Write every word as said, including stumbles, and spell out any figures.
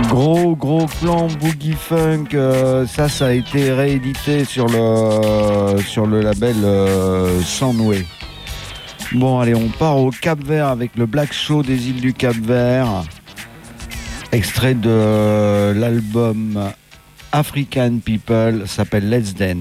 Gros gros plan boogie funk, euh, ça ça a été réédité sur le sur le label euh, Soundway. Bon allez, on part au Cap-Vert avec le Black Show des îles du Cap-Vert, extrait de l'album African People, s'appelle Let's Dance.